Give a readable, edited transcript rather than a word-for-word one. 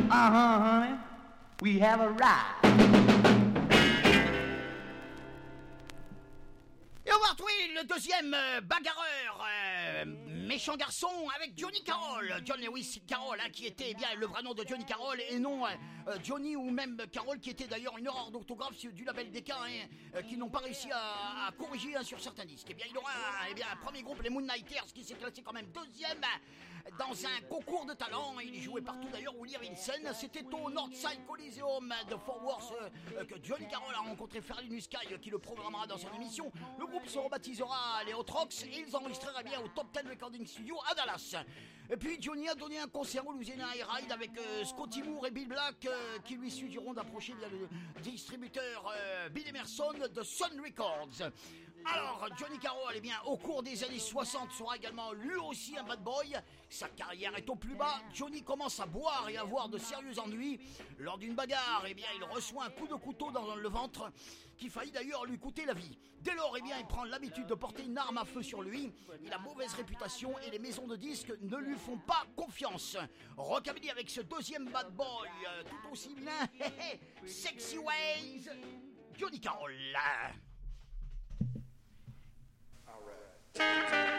honey, we have a ride. Et on va retrouver le deuxième bagarreur, méchant garçon, avec Johnny Carroll. John Lewis Carroll, qui était bien le vrai nom de Johnny Carroll, et non Johnny ou même Carroll, qui était d'ailleurs une erreur d'orthographe du label Decca, qui n'ont pas réussi à corriger sur certains disques. Et bien, il aura un premier groupe, les Moonlighters, qui s'est classé quand même deuxième dans un concours de talent. Il jouait partout d'ailleurs, Willie Vincent. C'était au Northside Coliseum de Fort Worth que Johnny Carroll a rencontré Fairly Sky, qui le programmera dans son émission. Le groupe se rebaptisera les Hot Rocks et ils enregistreraient bien au Top 10 Recording Studio à Dallas. Et puis Johnny a donné un concert au Louisiana Air Ride avec Scotty Moore et Bill Black qui lui suggéreront d'approcher via le distributeur Bill Emerson de Sun Records. Alors Johnny Carroll, au cours des années 60 sera également lui aussi un bad boy. Sa carrière est au plus bas. Johnny commence à boire et à avoir de sérieux ennuis. Lors d'une bagarre, il reçoit un coup de couteau dans le ventre qui faillit d'ailleurs lui coûter la vie. Dès lors, il prend l'habitude de porter une arme à feu sur lui. Il a mauvaise réputation et les maisons de disques ne lui font pas confiance. Rockabilly avec ce deuxième bad boy, tout aussi bien, Sexy Ways, Johnny Carroll.